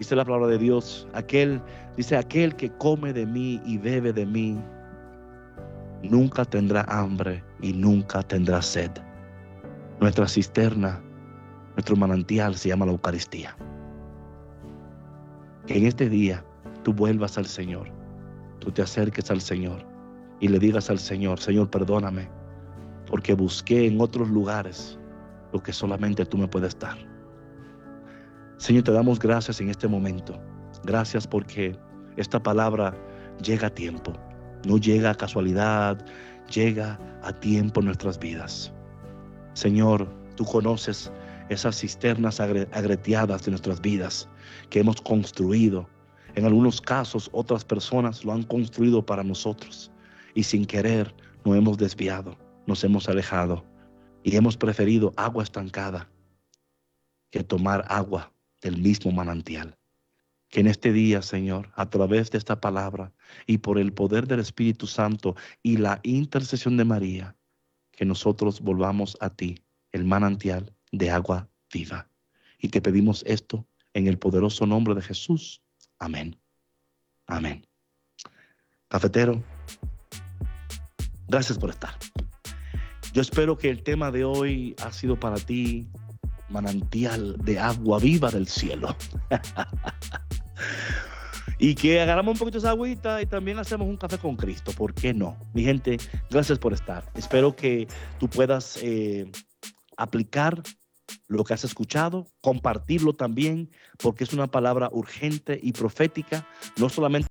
Dice la palabra de Dios, aquel que come de mí y bebe de mí, nunca tendrá hambre y nunca tendrá sed. Nuestra cisterna, nuestro manantial se llama la Eucaristía. Que en este día tú vuelvas al Señor, tú te acerques al Señor y le digas al Señor, Señor, perdóname, porque busqué en otros lugares lo que solamente tú me puedes dar. Señor, te damos gracias en este momento. Gracias porque esta palabra llega a tiempo. No llega a casualidad, llega a tiempo en nuestras vidas. Señor, tú conoces esas cisternas agreteadas de nuestras vidas que hemos construido. En algunos casos, otras personas lo han construido para nosotros y sin querer nos hemos desviado, nos hemos alejado y hemos preferido agua estancada que tomar agua del mismo manantial. Que en este día, Señor, a través de esta palabra y por el poder del Espíritu Santo y la intercesión de María, que nosotros volvamos a ti, el manantial de agua viva. Y te pedimos esto en el poderoso nombre de Jesús. Amén. Amén. Cafetero, gracias por estar. Yo espero que el tema de hoy ha sido para ti manantial de agua viva del cielo. Y que agarramos un poquito de esa agüita y también hacemos un café con Cristo. ¿Por qué no? Mi gente, gracias por estar. Espero que tú puedas aplicar lo que has escuchado, compartirlo también, porque es una palabra urgente y profética, no solamente